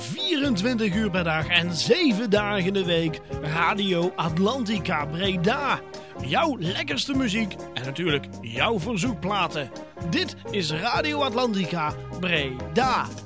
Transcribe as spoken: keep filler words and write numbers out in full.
vierentwintig uur per dag en zeven dagen in de week. Radio Atlantica Breda. Jouw lekkerste muziek en natuurlijk jouw verzoekplaten. Dit is Radio Atlantica Breda.